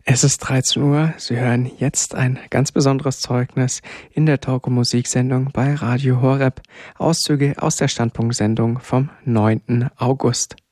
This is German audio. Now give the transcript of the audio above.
Es ist 13 Uhr. Sie hören jetzt ein ganz besonderes Zeugnis in der Talk-und-Musik-Sendung bei Radio Horeb. Auszüge aus der Standpunktsendung vom 9. August.